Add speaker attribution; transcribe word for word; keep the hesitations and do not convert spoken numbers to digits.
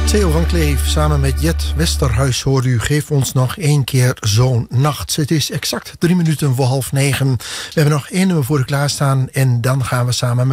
Speaker 1: Theo van Kleef samen met Jet Westerhuis hoor u. Geef ons nog één keer zo'n nacht. Het is exact drie minuten voor half negen. We hebben nog één nummer voor u klaarstaan en dan gaan we samen met